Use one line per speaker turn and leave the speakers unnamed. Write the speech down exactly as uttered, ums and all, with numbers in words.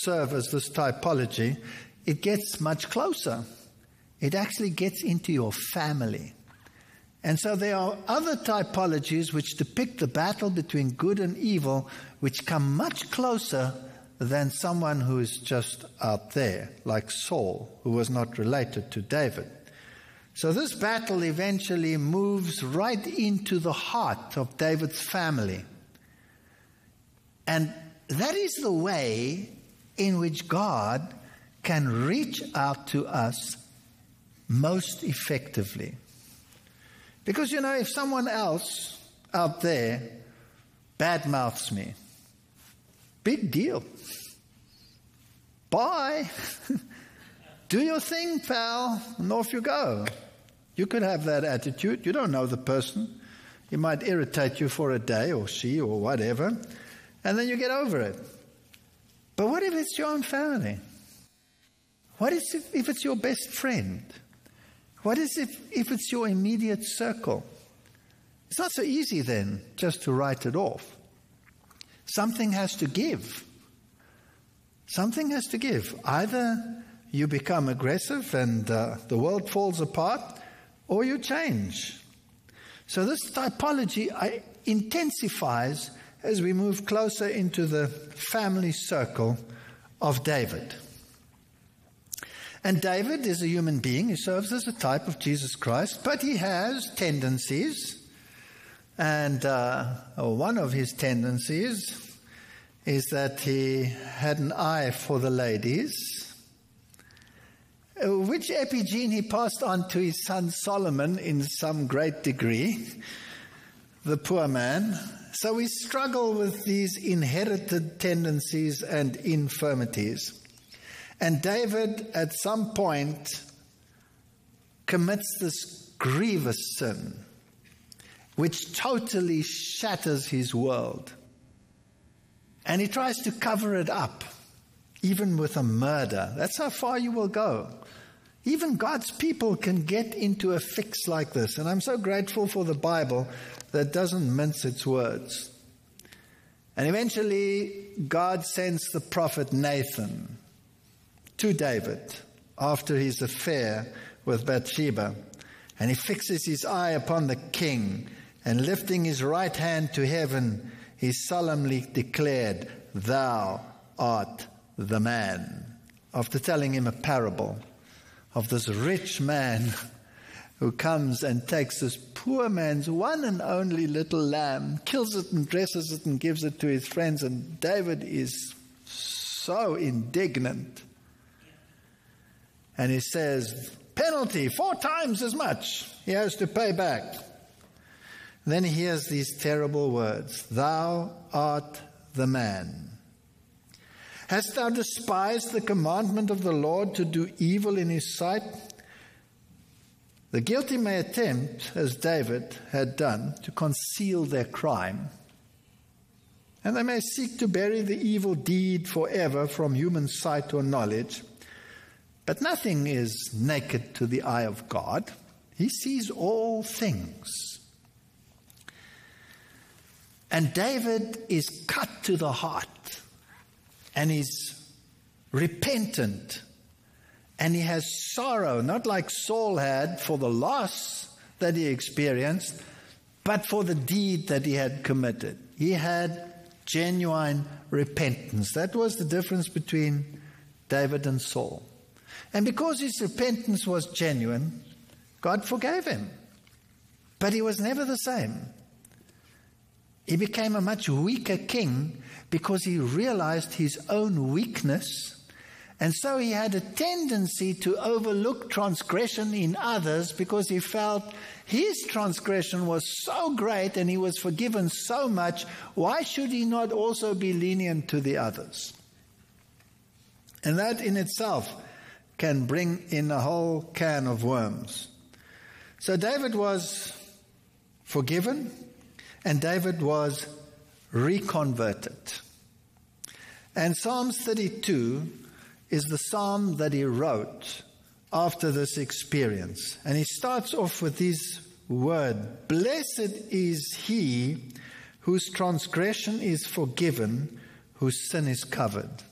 serve as this typology, it gets much closer. It actually gets into your family. And so there are other typologies which depict the battle between good and evil, which come much closer than someone who is just out there, like Saul, who was not related to David. So this battle eventually moves right into the heart of David's family. And that is the way in which God can reach out to us most effectively. Because, you know, if someone else out there badmouths me, big deal. Bye. Do your thing, pal, and off you go. You could have that attitude. You don't know the person. He might irritate you for a day, or she, or whatever, and then you get over it. But what if it's your own family? What is if, if it's your best friend? What is if, if it's your immediate circle? It's not so easy then just to write it off. Something has to give. Something has to give. Either you become aggressive and uh, the world falls apart, or you change. So this typology I, intensifies as we move closer into the family circle of David. And David is a human being. He serves as a type of Jesus Christ, but he has tendencies. And uh, one of his tendencies is that he had an eye for the ladies, which epigene he passed on to his son Solomon in some great degree, the poor man. So we struggle with these inherited tendencies and infirmities. And David, at some point, commits this grievous sin, which totally shatters his world. And he tries to cover it up, even with a murder. That's how far you will go. Even God's people can get into a fix like this. And I'm so grateful for the Bible that doesn't mince its words. And eventually, God sends the prophet Nathan to David after his affair with Bathsheba. And he fixes his eye upon the king, and lifting his right hand to heaven, he solemnly declared, "Thou art the man." After telling him a parable of this rich man who comes and takes this poor man's one and only little lamb, kills it and dresses it and gives it to his friends. And David is so indignant. And he says, penalty, four times as much he has to pay back. Then he hears these terrible words, "Thou art the man. Hast thou despised the commandment of the Lord to do evil in his sight?" The guilty may attempt, as David had done, to conceal their crime. And they may seek to bury the evil deed forever from human sight or knowledge. But nothing is naked to the eye of God. He sees all things. And David is cut to the heart. And he's repentant. And he has sorrow, not like Saul had for the loss that he experienced, but for the deed that he had committed. He had genuine repentance. That was the difference between David and Saul. And because his repentance was genuine, God forgave him. But he was never the same. He became a much weaker king because he realized his own weakness. And so he had a tendency to overlook transgression in others because he felt his transgression was so great and he was forgiven so much. Why should he not also be lenient to the others? And that in itself can bring in a whole can of worms. So David was forgiven, and David was reconverted. And Psalms thirty-two is the psalm that he wrote after this experience. And he starts off with these words, "Blessed is he whose transgression is forgiven, whose sin is covered."